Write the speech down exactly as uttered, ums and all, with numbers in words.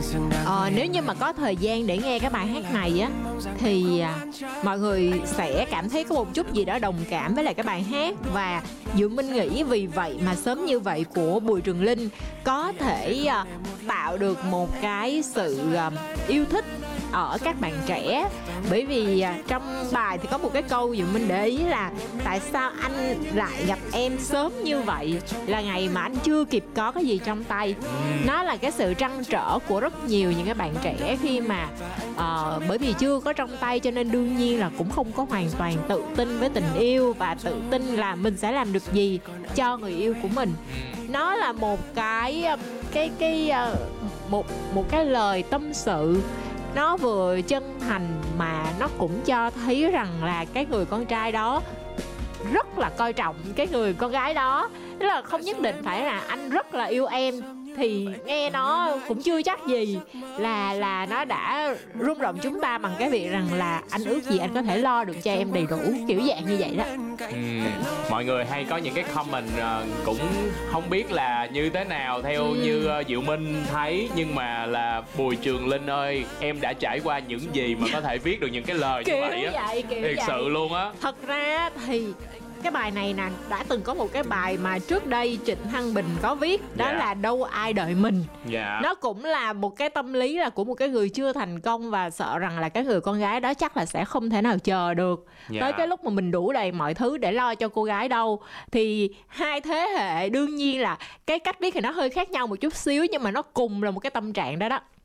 Ờ, nếu như mà có thời gian để nghe cái bài hát này á thì à, mọi người sẽ cảm thấy có một chút gì đó đồng cảm với lại cái bài hát. Và Diệu Minh nghĩ vì vậy mà Sớm Như Vậy của Bùi Trường Linh có thể à, tạo được một cái sự à, yêu thích ở các bạn trẻ. Bởi vì à, trong bài thì có một cái câu Diệu Minh để ý là tại sao anh lại gặp em sớm như vậy, là ngày mà anh chưa kịp có cái gì trong tay. Nó là cái sự trăn trở của rất nhiều những cái bạn trẻ khi mà uh, bởi vì chưa có trong tay cho nên đương nhiên là cũng không có hoàn toàn tự tin với tình yêu và tự tin là mình sẽ làm được gì cho người yêu của mình. Nó là một cái cái cái uh, một một cái lời tâm sự, nó vừa chân thành mà nó cũng cho thấy rằng là cái người con trai đó rất là coi trọng cái người con gái đó. Tức là không nhất định phải là anh rất là yêu em thì nghe nó cũng chưa chắc gì là là nó đã rung động chúng ta bằng cái việc rằng là anh ước gì anh có thể lo được cho em đầy đủ, kiểu dạng như vậy đó. Ừ. Mọi người hay có những cái comment uh, cũng không biết là như thế nào theo ừ. như uh, Diệu Minh thấy, nhưng mà là Bùi Trường Linh ơi, em đã trải qua những gì mà có thể viết được những cái lời kiểu như vậy á? Vậy, kiểu thiệt vậy. sự luôn á. Thật ra thì cái bài này nè, đã từng có một cái bài mà trước đây Trịnh Thăng Bình có viết, đó yeah. là Đâu Ai Đợi Mình. yeah. Nó cũng là một cái tâm lý là của một cái người chưa thành công và sợ rằng là cái người con gái đó chắc là sẽ không thể nào chờ được yeah. tới cái lúc mà mình đủ đầy mọi thứ để lo cho cô gái đâu. Thì hai thế hệ đương nhiên là cái cách viết thì nó hơi khác nhau một chút xíu, nhưng mà nó cùng là một cái tâm trạng đó đó.